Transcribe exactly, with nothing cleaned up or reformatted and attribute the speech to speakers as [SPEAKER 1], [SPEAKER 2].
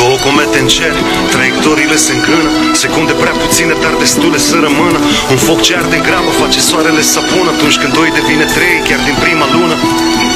[SPEAKER 1] o cometă în cer, traiectoriile se îngrână, secunde prea puține, dar destule să rămână. Un foc ce arde grabă face soarele să pună, atunci când doi devine trei, chiar din prima lună.